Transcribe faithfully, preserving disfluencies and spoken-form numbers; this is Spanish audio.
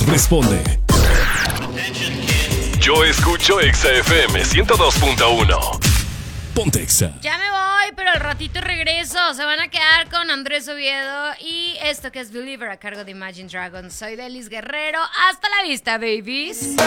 responde. Yo escucho Exa F M ciento dos punto uno. Ponte Exa. Ya me voy, pero al ratito regreso. Se van a quedar con Andrés Oviedo y esto que es Believer a cargo de Imagine Dragons. Soy Delis Guerrero. Hasta la vista, babies.